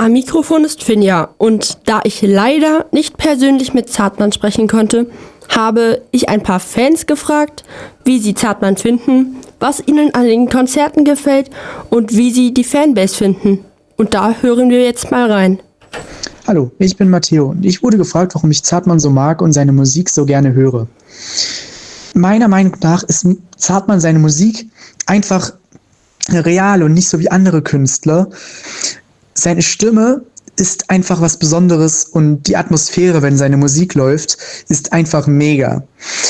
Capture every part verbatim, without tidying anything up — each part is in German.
Am Mikrofon ist Finja und da ich leider nicht persönlich mit Zartmann sprechen konnte, habe ich ein paar Fans gefragt, wie sie Zartmann finden, was ihnen an den Konzerten gefällt und wie sie die Fanbase finden. Und da hören wir jetzt mal rein. Hallo, ich bin Matteo und ich wurde gefragt, warum ich Zartmann so mag und seine Musik so gerne höre. Meiner Meinung nach ist Zartmann seine Musik einfach real und nicht so wie andere Künstler. Seine Stimme ist einfach was Besonderes und die Atmosphäre, wenn seine Musik läuft, ist einfach mega.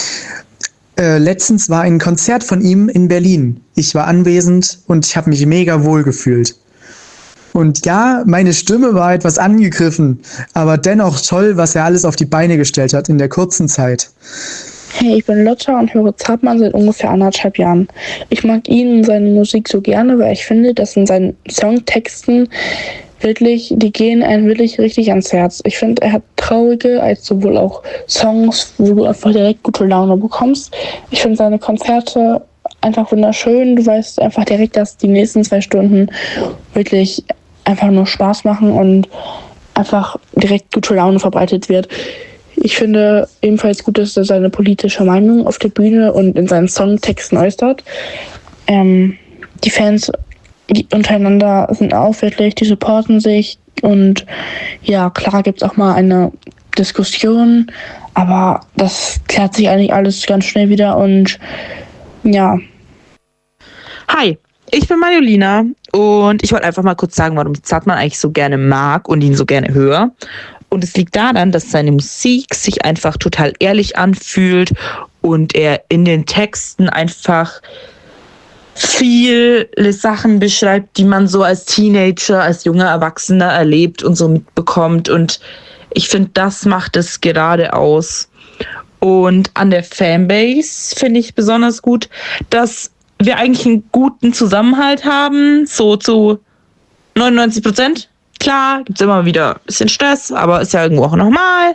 Äh, letztens war ein Konzert von ihm in Berlin. Ich war anwesend und ich habe mich mega wohl gefühlt. Und ja, meine Stimme war etwas angegriffen, aber dennoch toll, was er alles auf die Beine gestellt hat in der kurzen Zeit. Hey, ich bin Lotta und höre Zartmann seit ungefähr anderthalb Jahren. Ich mag ihn und seine Musik so gerne, weil ich finde, dass in seinen Songtexten wirklich, die gehen einem wirklich richtig ans Herz. Ich finde, er hat traurige als sowohl auch Songs, wo du einfach direkt gute Laune bekommst. Ich finde seine Konzerte einfach wunderschön. Du weißt einfach direkt, dass die nächsten zwei Stunden wirklich einfach nur Spaß machen und einfach direkt gute Laune verbreitet wird. Ich finde ebenfalls gut, dass er seine politische Meinung auf der Bühne und in seinen Songtexten äußert. Ähm, die Fans die untereinander sind auch wirklich, die supporten sich und ja, klar gibt es auch mal eine Diskussion, aber das klärt sich eigentlich alles ganz schnell wieder und ja. Hi, ich bin Mariolina und ich wollte einfach mal kurz sagen, warum ich Zartmann eigentlich so gerne mag und ihn so gerne höre. Und es liegt daran, dass seine Musik sich einfach total ehrlich anfühlt und er in den Texten einfach viele Sachen beschreibt, die man so als Teenager, als junger Erwachsener erlebt und so mitbekommt. Und ich finde, das macht es gerade aus. Und an der Fanbase finde ich besonders gut, dass wir eigentlich einen guten Zusammenhalt haben, so zu neunundneunzig Prozent. Klar, gibt es immer wieder ein bisschen Stress, aber ist ja irgendwo auch normal.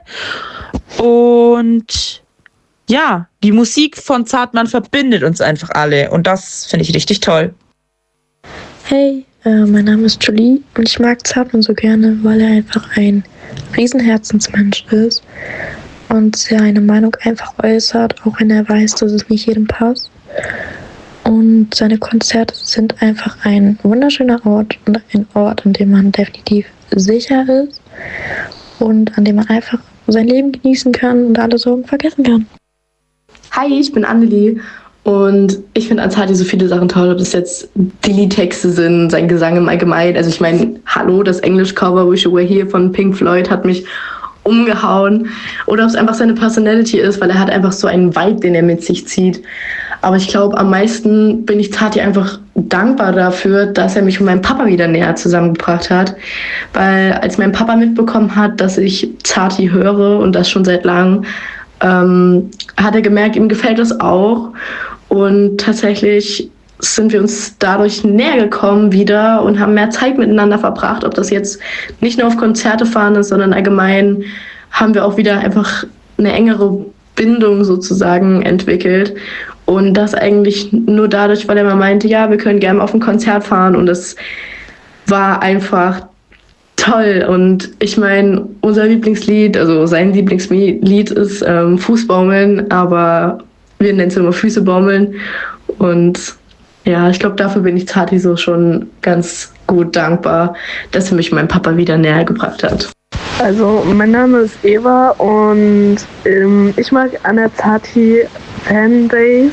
Und ja, die Musik von Zartmann verbindet uns einfach alle und das finde ich richtig toll. Hey, äh, mein Name ist Julie und ich mag Zartmann so gerne, weil er einfach ein Riesenherzensmensch ist und seine Meinung einfach äußert, auch wenn er weiß, dass es nicht jedem passt. Und seine Konzerte sind einfach ein wunderschöner Ort und ein Ort, an dem man definitiv sicher ist und an dem man einfach sein Leben genießen kann und alle Sorgen vergessen kann. Hi, ich bin Annelie und ich finde an Zarti so viele Sachen toll, ob das jetzt die Liedtexte sind, sein Gesang im Allgemeinen. Also ich meine, hallo, das Englisch-Cover Wish You Were Here von Pink Floyd hat mich umgehauen. Oder ob es einfach seine Personality ist, weil er hat einfach so einen Vibe, den er mit sich zieht. Aber ich glaube, am meisten bin ich Zarti einfach dankbar dafür, dass er mich und meinen Papa wieder näher zusammengebracht hat. Weil als mein Papa mitbekommen hat, dass ich Zarti höre und das schon seit langem, ähm, hat er gemerkt, ihm gefällt das auch. Und tatsächlich sind wir uns dadurch näher gekommen wieder und haben mehr Zeit miteinander verbracht. Ob das jetzt nicht nur auf Konzerte fahren ist, sondern allgemein haben wir auch wieder einfach eine engere Bindung sozusagen entwickelt. Und das eigentlich nur dadurch, weil er mal meinte, ja, wir können gerne auf ein Konzert fahren. Und das war einfach toll. Und ich meine, unser Lieblingslied, also sein Lieblingslied ist ähm, Fußbaumeln, aber wir nennen es immer Füße baumeln. Und ja, ich glaube, dafür bin ich Zarti so schon ganz gut dankbar, dass er mich meinem Papa wieder näher gebracht hat. Also, mein Name ist Eva und ähm, ich mag an der Zarti Fanbase,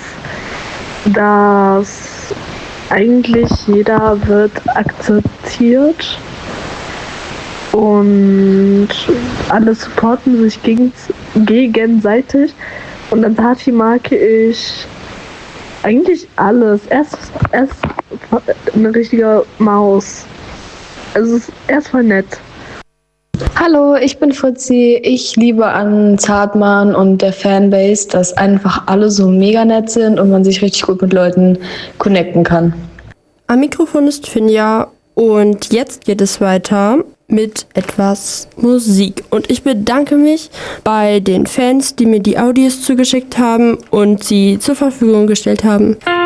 dass eigentlich jeder wird akzeptiert und alle supporten sich gegen, gegenseitig. Und an Zarti mag ich eigentlich alles. Er ist, er ist eine richtige Maus. Also er ist voll nett. Hallo, ich bin Fritzi. Ich liebe an Zartmann und der Fanbase, dass einfach alle so mega nett sind und man sich richtig gut mit Leuten connecten kann. Am Mikrofon ist Finja und jetzt geht es weiter mit etwas Musik. Und ich bedanke mich bei den Fans, die mir die Audios zugeschickt haben und sie zur Verfügung gestellt haben.